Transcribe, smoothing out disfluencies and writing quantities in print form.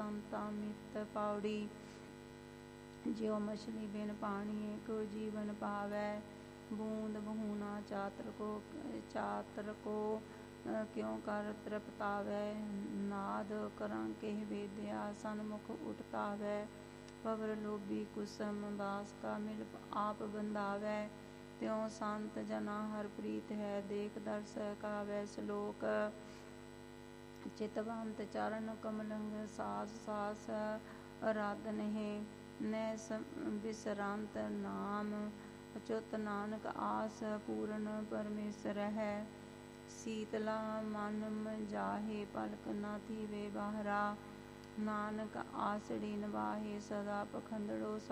संता मित पौड़ी। ज्यो मछली बिन पानी को जीवन पावै, बूंद बहूना चातर को क्यों कर तृप्तावै। नाद करं केह वेद्या सन्मुख उठतावै, पवर लोभी कुसम दास का मिल आप बंधावै। त्यों संत जना हर प्रीत है, देख दर्श कावै सलोक। चितवंत चरण कमलंग सास सास आराधन है, न बिसरांत नाम अच्युत नानक आस पूर्ण परमेश्वर है। शीतला मन जाहे पलक न थीवे बाहरा, नानक आसड़ी निभाहे सदा पखंडड़ो